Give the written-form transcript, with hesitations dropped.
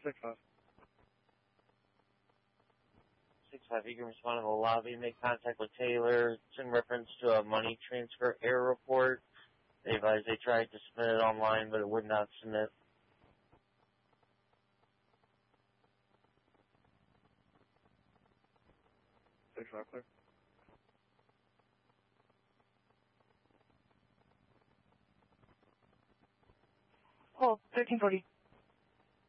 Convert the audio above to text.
6-5. 6-5, you can respond to the lobby, make contact with Taylor. It's in reference to a money transfer error report. They advised they tried to submit it online, but it would not submit. 6-5, clear. Oh, 1340.